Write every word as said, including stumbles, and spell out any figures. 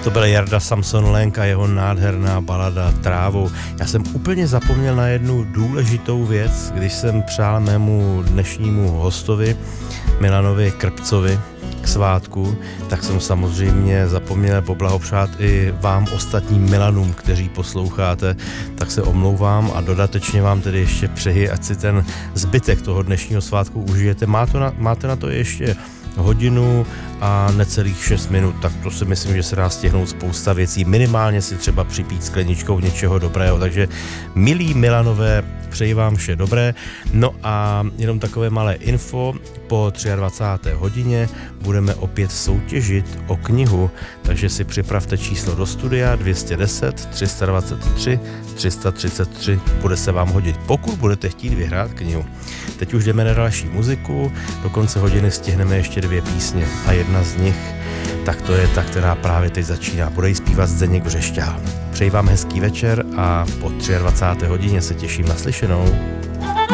To byl Jarda Samson Lenk a jeho nádherná balada Trávou. Já jsem úplně zapomněl na jednu důležitou věc, když jsem přál mému dnešnímu hostovi Milanovi Krpcovi k svátku, tak jsem samozřejmě zapomněl poblahopřát i vám ostatním Milanům, kteří posloucháte, tak se omlouvám a dodatečně vám tedy ještě přeji, ať si ten zbytek toho dnešního svátku užijete. Má to na, máte na to ještě hodinu a necelých šest minut, tak to si myslím, že se dá stihnout spousta věcí, minimálně si třeba připít skleničkou něčeho dobrého, takže milí Milanové, přeji vám vše dobré. No a jenom takové malé info, po dvacáté třetí hodině budeme opět soutěžit o knihu, takže si připravte číslo do studia dvě stě deset, tři sta dvacet tři, tři sta třicet tři, bude se vám hodit, pokud budete chtít vyhrát knihu. Teď už jdeme na další muziku, do konce hodiny stihneme ještě dvě písně a jedna z nich, tak to je ta, která právě teď začíná. Bude jí zpívat Zdeněk Břešťál. Přeji vám hezký večer a po dvacáté třetí hodině se těším na slyšenou.